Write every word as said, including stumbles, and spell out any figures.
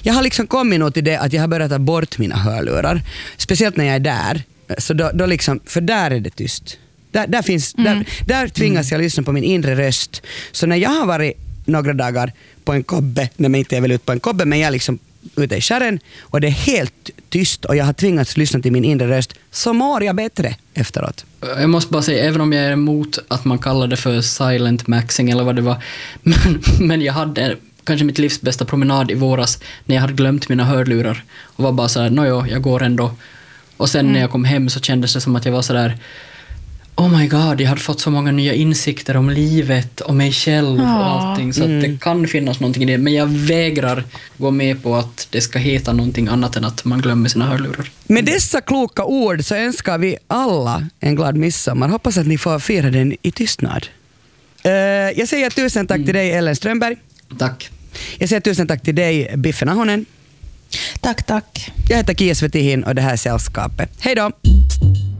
jag har liksom kommit nog till det att jag har börjat ta bort mina hörlurar. Speciellt när jag är där. Så då, då liksom, för där är det tyst. Där, där, finns, mm. där, där tvingas jag lyssna på min inre röst. Så när jag har varit några dagar på en kobbe, när man inte är väl ute på en kobbe, men jag är liksom ute i skärren och det är helt tyst och jag har tvingats lyssna till min inre röst, så mår jag bättre efteråt. Jag måste bara säga, även om jag är emot att man kallar det för silent maxing eller vad det var, men, men jag hade kanske mitt livs bästa promenad i våras när jag hade glömt mina hörlurar och var bara så här, nåjo, jag går ändå. Och sen mm. när jag kom hem så kändes det som att jag var så där, oh my god, jag hade fått så många nya insikter om livet, om mig själv och allting, så mm. att det kan finnas någonting i det, men jag vägrar gå med på att det ska heta någonting annat än att man glömmer sina hörlurar. Med dessa kloka ord så önskar vi alla en glad midsommar. Hoppas att ni får fira den i tystnad. Uh, jag säger tusen tack mm. till dig, Ellen Strömberg. Tack. Jag säger tusen tack till dig, Biffen Ahonen. Tack, tack. Jag heter Kia Svetihin och det här är Sällskapet. Hej då!